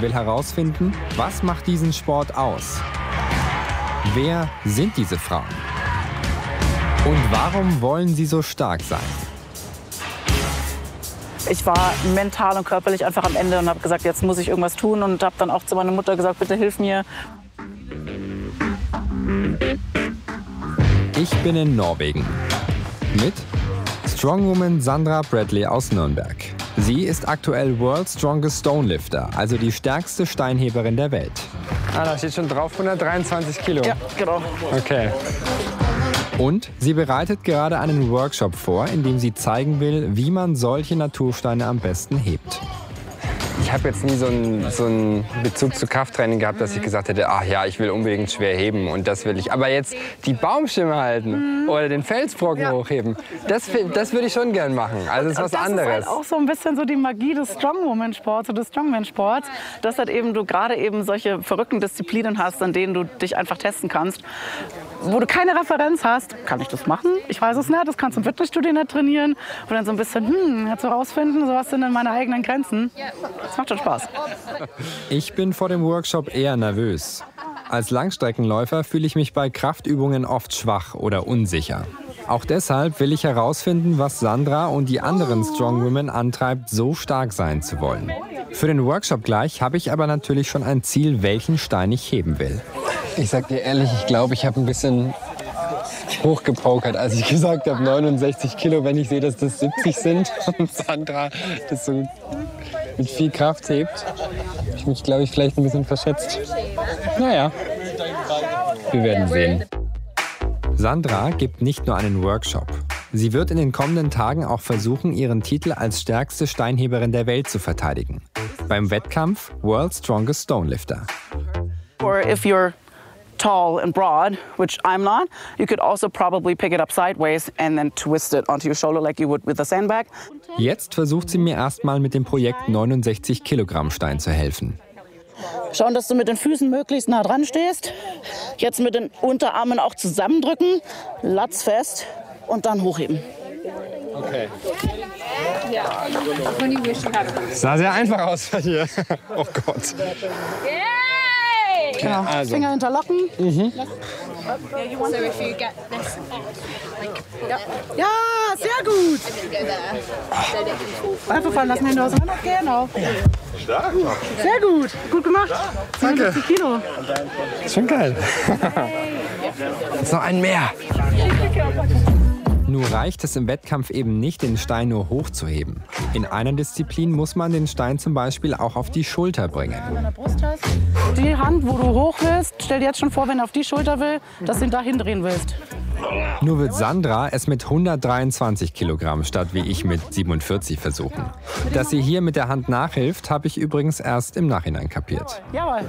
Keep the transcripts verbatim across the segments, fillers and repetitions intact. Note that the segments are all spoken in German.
und will herausfinden, was macht diesen Sport aus? Wer sind diese Frauen? Und warum wollen sie so stark sein? Ich war mental und körperlich einfach am Ende und habe gesagt, jetzt muss ich irgendwas tun und habe dann auch zu meiner Mutter gesagt, bitte hilf mir. Ich bin in Norwegen mit Strongwoman Sandra Bradley aus Nürnberg. Sie ist aktuell World's Strongest Stonelifter, also die stärkste Steinheberin der Welt. Ah, da steht schon drauf, hundertdreiundzwanzig Kilo. Ja, genau. Okay. Und sie bereitet gerade einen Workshop vor, in dem sie zeigen will, wie man solche Natursteine am besten hebt. Ich habe jetzt nie so einen, so einen Bezug zu Krafttraining gehabt, dass ich gesagt hätte, ach ja, ich will unbedingt schwer heben und das will ich. Aber jetzt die Baumstämme halten mhm. oder den Felsbrocken ja. hochheben, das, das würde ich schon gern machen. Also das ist was das anderes. Das ist halt auch so ein bisschen so die Magie des Strongwoman-Sports oder des Strongman-Sports, dass halt eben du gerade eben solche verrückten Disziplinen hast, an denen du dich einfach testen kannst. Wo du keine Referenz hast, kann ich das machen? Ich weiß es nicht, das kannst du im Fitnessstudio nicht trainieren. Und dann so ein bisschen, hm, jetzt so rausfinden, so was sind denn meine eigenen Grenzen. Das macht schon Spaß. Ich bin vor dem Workshop eher nervös. Als Langstreckenläufer fühle ich mich bei Kraftübungen oft schwach oder unsicher. Auch deshalb will ich herausfinden, was Sandra und die anderen Strongwomen antreibt, so stark sein zu wollen. Für den Workshop gleich habe ich aber natürlich schon ein Ziel, welchen Stein ich heben will. Ich sag dir ehrlich, ich glaube, ich habe ein bisschen hochgepokert, als ich gesagt habe neunundsechzig Kilo, wenn ich sehe, dass das siebzig sind und Sandra das so mit viel Kraft hebt. Habe ich mich, glaube ich, vielleicht ein bisschen verschätzt. Naja, wir werden sehen. Sandra gibt nicht nur einen Workshop. Sie wird in den kommenden Tagen auch versuchen, ihren Titel als stärkste Steinheberin der Welt zu verteidigen. Beim Wettkampf World's Strongest Stonelifter. Or if you're tall and broad, which I'm not, you could also probably pick it up sideways and then twist it onto your shoulder like you would with a sandbag. Jetzt versucht sie mir erstmal mit dem Projekt neunundsechzig Kilogramm Stein zu helfen. Schauen, dass du mit den Füßen möglichst nah dran stehst. Jetzt mit den Unterarmen auch zusammendrücken, Latz fest und dann hochheben. Okay. Sah sehr einfach aus bei dir. Oh Gott. Genau. Also. Finger hinterlocken. Mhm. Ja, sehr gut. Einfach fallen lassen, Hände auseinander. Genau. Sehr gut. Gut gemacht. Danke. Kilo. Schon geil. So ein mehr. Nur reicht es im Wettkampf eben nicht, den Stein nur hochzuheben. In einer Disziplin muss man den Stein zum Beispiel auch auf die Schulter bringen. Die Hand, wo du hoch willst, stell dir jetzt schon vor, wenn du auf die Schulter will, dass du ihn dahin drehen willst. Nur wird Sandra es mit hundertdreiundzwanzig Kilogramm statt wie ich mit siebenundvierzig versuchen. Dass sie hier mit der Hand nachhilft, habe ich übrigens erst im Nachhinein kapiert. Jawohl.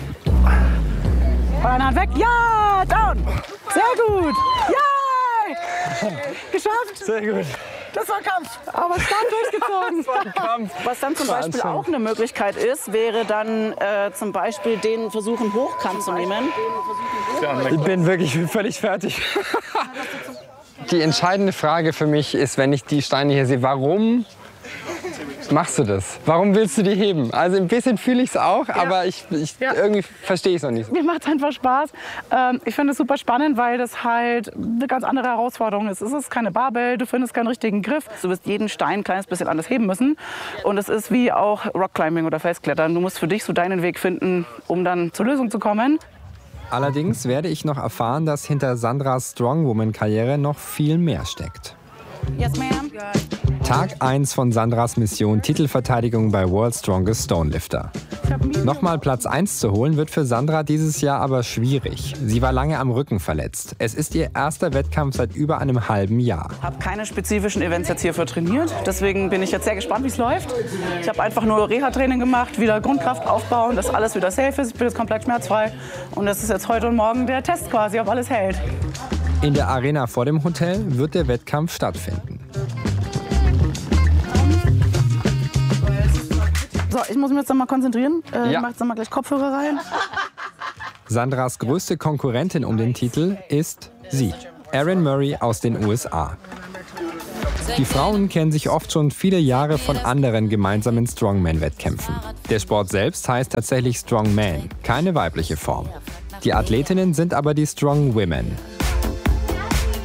Eine Hand weg. Ja, down. Sehr gut. Ja. Geschafft! Sehr gut. Das war Kampf, aber stark durchgezogen. Das war ein Kampf. Was dann zum Beispiel auch eine Möglichkeit ist, wäre dann äh, zum Beispiel den versuchen, Hochkant zu nehmen. Ich bin wirklich völlig fertig. Die entscheidende Frage für mich ist, wenn ich die Steine hier sehe, warum machst du das? Warum willst du die heben? Also ein bisschen fühle ich es auch, ja. aber ich, ich ja. irgendwie verstehe ich es noch nicht. Mir macht es einfach Spaß. Ähm, ich finde es super spannend, weil das halt eine ganz andere Herausforderung ist. Es ist keine Barbell, du findest keinen richtigen Griff. Du wirst jeden Stein ein kleines bisschen anders heben müssen. Und es ist wie auch Rockclimbing oder Felsklettern. Du musst für dich so deinen Weg finden, um dann zur Lösung zu kommen. Allerdings werde ich noch erfahren, dass hinter Sandras Strongwoman-Karriere noch viel mehr steckt. Yes, ma'am. Tag eins von Sandras Mission Titelverteidigung bei World's Strongest Stonelifter. Nochmal Platz eins zu holen wird für Sandra dieses Jahr aber schwierig. Sie war lange am Rücken verletzt. Es ist ihr erster Wettkampf seit über einem halben Jahr. Ich habe keine spezifischen Events jetzt hierfür trainiert. Deswegen bin ich jetzt sehr gespannt, wie es läuft. Ich habe einfach nur Reha-Training gemacht, wieder Grundkraft aufbauen, dass alles wieder safe ist. Ich bin jetzt komplett schmerzfrei. Und das ist jetzt heute und morgen der Test quasi, ob alles hält. In der Arena vor dem Hotel wird der Wettkampf stattfinden. So, ich muss mich jetzt noch mal konzentrieren. Äh, ja. Ich mache jetzt noch mal gleich Kopfhörer rein. Sandras größte Konkurrentin um den Titel ist sie, Erin Murray aus den U S A. Die Frauen kennen sich oft schon viele Jahre von anderen gemeinsamen Strongman-Wettkämpfen. Der Sport selbst heißt tatsächlich Strongman, keine weibliche Form. Die Athletinnen sind aber die Strong Women.